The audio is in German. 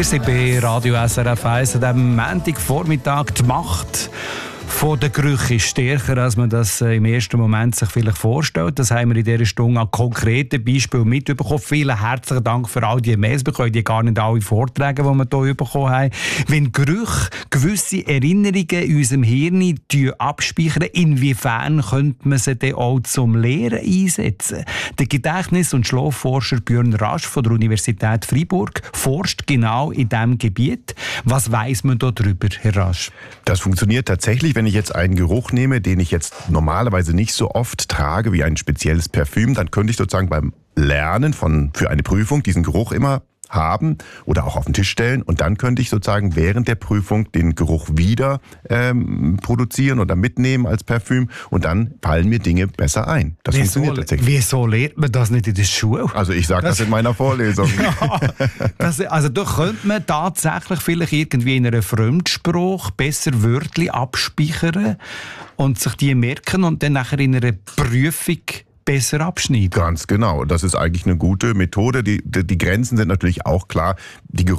Ihr seid bei Radio SRF 1 an diesem Montagvormittag. Die Macht von der Gerüche ist stärker, als man das im ersten Moment sich vielleicht vorstellt. Das haben wir in dieser Stunde an konkreten Beispielen mitbekommen. Vielen herzlichen Dank für all die Mails bekommen, die gar nicht alle Vorträge, die wir hier bekommen haben. Wenn Gerüche gewisse Erinnerungen in unserem Hirn abspeichern, inwiefern könnte man sie dann auch zum Lehren einsetzen? Der Gedächtnis- und Schlafforscher Björn Rasch von der Universität Freiburg forscht genau in diesem Gebiet. Was weiss man darüber, Herr Rasch? Das funktioniert tatsächlich, wenn ich jetzt einen Geruch nehme, den ich jetzt normalerweise nicht so oft trage wie ein spezielles Parfüm, dann könnte ich sozusagen beim Lernen für eine Prüfung diesen Geruch immer haben oder auch auf den Tisch stellen und dann könnte ich sozusagen während der Prüfung den Geruch wieder produzieren oder mitnehmen als Parfüm und dann fallen mir Dinge besser ein. Das funktioniert tatsächlich. Wieso lernt man das nicht in der Schule? Also ich sage das in meiner Vorlesung. Ja, also da könnte man tatsächlich vielleicht irgendwie in einer Fremdsprache besser Wörter abspeichern und sich die merken und dann nachher in einer Prüfung besser abschneiden. Ganz genau. Das ist eigentlich eine gute Methode. Die Grenzen sind natürlich auch klar. Die